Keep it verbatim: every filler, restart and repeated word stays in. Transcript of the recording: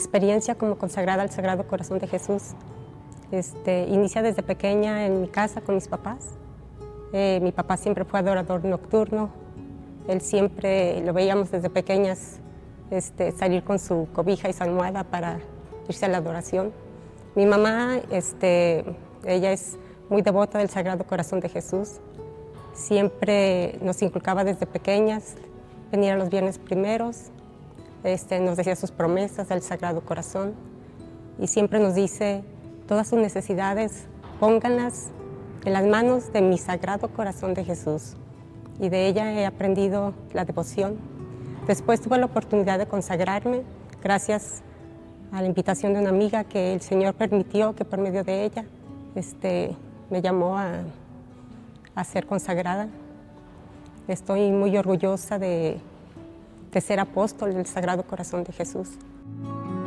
experiencia como consagrada al Sagrado Corazón de Jesús este, inicia desde pequeña en mi casa con mis papás. Eh, mi papá siempre fue adorador nocturno. Él siempre, lo veíamos desde pequeñas, este, salir con su cobija y su almohada para irse a la adoración. Mi mamá, este, ella es muy devota del Sagrado Corazón de Jesús. Siempre nos inculcaba desde pequeñas venir a los viernes primeros. Este, nos decía sus promesas del Sagrado Corazón y siempre nos dice, todas sus necesidades, pónganlas en las manos de mi Sagrado Corazón de Jesús. Y de ella he aprendido la devoción. Después tuve la oportunidad de consagrarme, gracias a la invitación de una amiga que el Señor permitió que por medio de ella este, me llamó a, a ser consagrada. Estoy muy orgullosa de, de ser apóstol del Sagrado Corazón de Jesús.